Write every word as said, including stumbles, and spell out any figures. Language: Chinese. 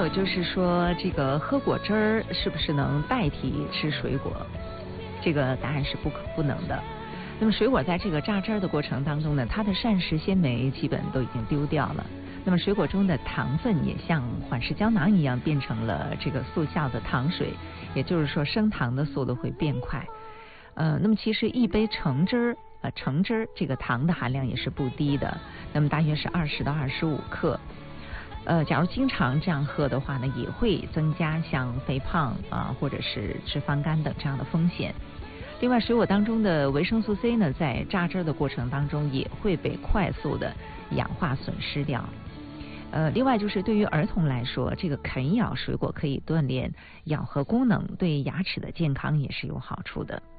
有就是说，这个喝果汁儿是不是能代替吃水果？这个答案是不可不能的。那么水果在这个榨汁儿的过程当中呢，它的膳食纤维基本都已经丢掉了。那么水果中的糖分也像缓释胶囊一样变成了这个速效的糖水，也就是说升糖的速度会变快。呃，那么其实一杯橙汁儿，呃，橙汁儿这个糖的含量也是不低的，那么大约是二十到二十五克。呃，假如经常这样喝的话呢，也会增加像肥胖啊、呃、或者是脂肪肝等这样的风险。另外，水果当中的维生素 C 呢，在榨汁的过程当中也会被快速的氧化损失掉。呃，另外就是对于儿童来说，这个啃咬水果可以锻炼咬合功能，对牙齿的健康也是有好处的。